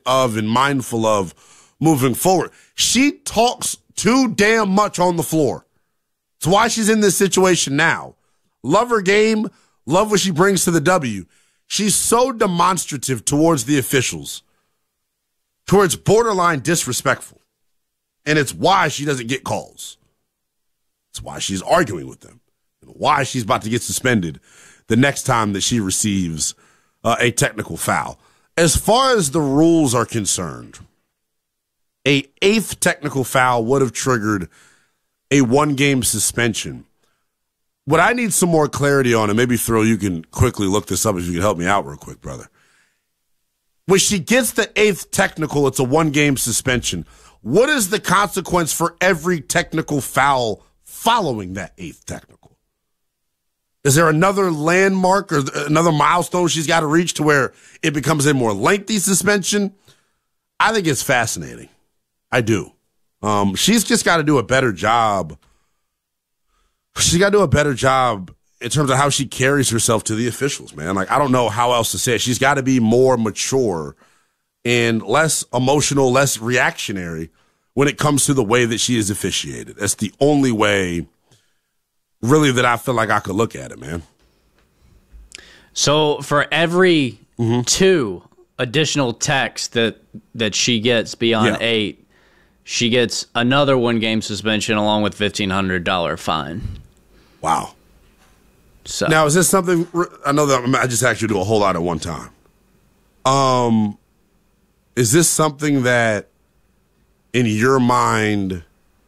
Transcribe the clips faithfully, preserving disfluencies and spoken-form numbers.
of and mindful of moving forward. She talks too damn much on the floor. It's why she's in this situation now. Love her game, love what she brings to the W. She's so demonstrative towards the officials, towards borderline disrespectful. And it's why she doesn't get calls. It's why she's arguing with them and why she's about to get suspended the next time that she receives uh, a technical foul. As far as the rules are concerned, a eighth technical foul would have triggered a one-game suspension. What I need some more clarity on, and maybe Thrill, you can quickly look this up if you can help me out real quick, brother. When she gets the eighth technical, it's a one-game suspension. What is the consequence for every technical foul following that eighth technical? Is there another landmark or another milestone she's got to reach to where it becomes a more lengthy suspension? I think it's fascinating. I do. Um, she's just got to do a better job. She's got to do a better job in terms of how she carries herself to the officials, man. Like, I don't know how else to say it. She's got to be more mature and less emotional, less reactionary when it comes to the way that she is officiated. That's the only way, really, that I feel like I could look at it, man. So for every mm-hmm. two additional texts that, that she gets beyond yeah. eight, she gets another one-game suspension along with fifteen hundred dollars fine. Wow. So now, is this something, I know that I just asked you to do a whole lot at one time. Um, is this something that, in your mind,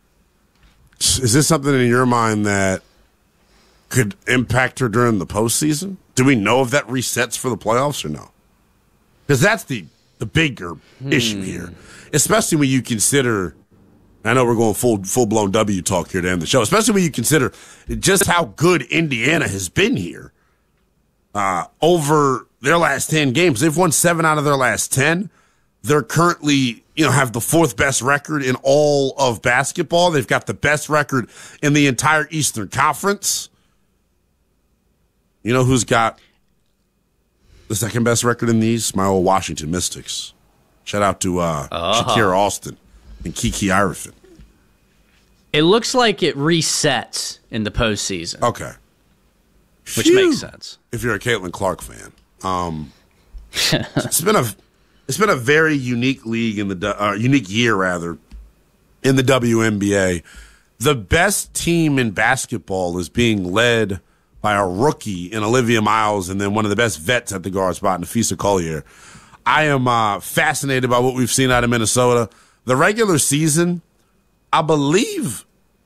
is this something in your mind that could impact her during the postseason? Do we know if that resets for the playoffs or no? Because that's the, the bigger hmm. issue here, especially when you consider, I know we're going full, full-blown W talk here to end the show, especially when you consider just how good Indiana has been here uh, over their last ten games. They've won seven out of their last ten. They're currently, you know, have the fourth best record in all of basketball. They've got the best record in the entire Eastern Conference. You know who's got the second best record in these? My old Washington Mystics. Shout out to uh, uh-huh. Shakira Austin and Kiki Irefin. It looks like it resets in the postseason. Okay. Which Phew. makes sense. If you're a Caitlin Clark fan. Um, it's been a it's been a very unique league in the uh, unique year rather in the W N B A. The best team in basketball is being led by a rookie in Olivia Miles and then one of the best vets at the guard spot, Nafisa Collier. I am uh, fascinated by what we've seen out of Minnesota. The regular season, I believe,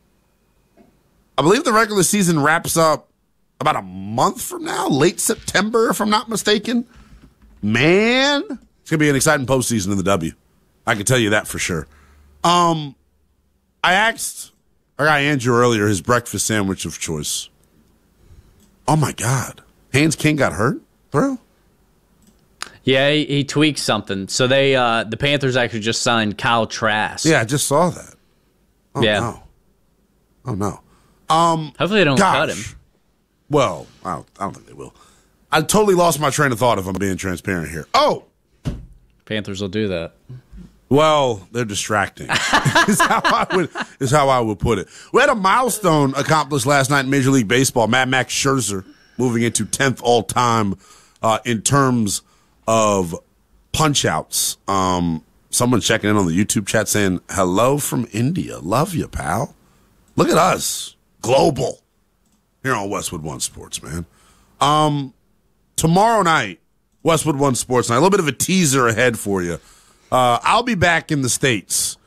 I believe the regular season wraps up about a month from now, late September, if I'm not mistaken. Man, it's going to be an exciting postseason in the W. I can tell you that for sure. Um, I asked our guy Andrew earlier his breakfast sandwich of choice. Oh, my God. Haynes King got hurt, bro? Yeah, he, he tweaked something. So they, uh, the Panthers actually just signed Kyle Trask. Yeah, I just saw that. Oh, yeah. no. Oh, no. Um, Hopefully they don't gosh. cut him. Well, I don't, I don't think they will. I totally lost my train of thought if I'm being transparent here. Oh! Panthers will do that. Well, they're distracting. is, how I would, is how I would put it. We had a milestone accomplished last night in Major League Baseball. Mad Max Scherzer moving into tenth all-time uh, in terms of punch-outs. Um, someone checking in on the YouTube chat saying, hello from India. Love you, pal. Look at us. Global. Here on Westwood One Sports, man. Um, tomorrow night, Westwood One Sports night. A little bit of a teaser ahead for you. Uh, I'll be back in the States.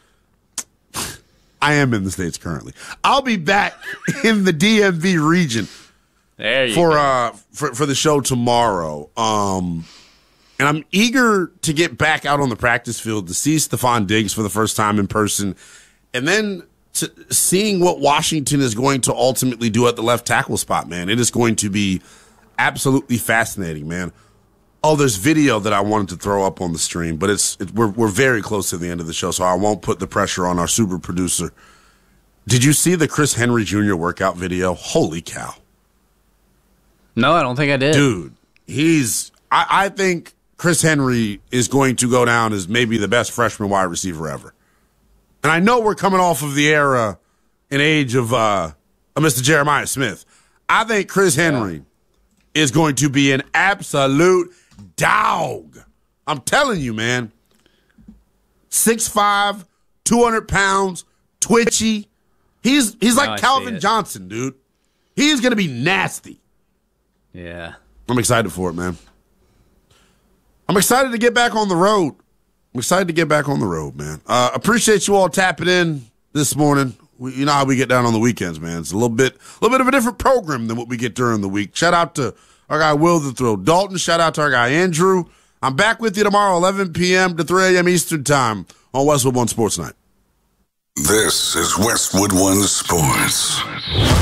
I am in the States currently. I'll be back in the D M V region there you for go. uh for for the show tomorrow. Um, and I'm eager to get back out on the practice field to see Stephon Diggs for the first time in person, and then to seeing what Washington is going to ultimately do at the left tackle spot. Man, it is going to be absolutely fascinating, man. Oh, there's video that I wanted to throw up on the stream, but it's it, we're we're very close to the end of the show, so I won't put the pressure on our super producer. Did you see the Chris Henry Junior workout video? Holy cow! No, I don't think I did. Dude, he's I, I think Chris Henry is going to go down as maybe the best freshman wide receiver ever. And I know we're coming off of the era and age of, uh, of Mister Jeremiah Smith. I think Chris Henry yeah. is going to be an absolute dog. I'm telling you, man. six five, two hundred pounds, twitchy. He's he's like now Calvin Johnson, dude. He's going to be nasty. Yeah. I'm excited for it, man. I'm excited to get back on the road. I'm excited to get back on the road, man. Uh, appreciate you all tapping in this morning. We, you know how we get down on the weekends, man. It's a little bit, a little bit of a different program than what we get during the week. Shout out to our guy Will the Thrill Dalton. Shout out to our guy Andrew. I'm back with you tomorrow, eleven p.m. to three a.m. Eastern Time on Westwood One Sports Night. This is Westwood One Sports.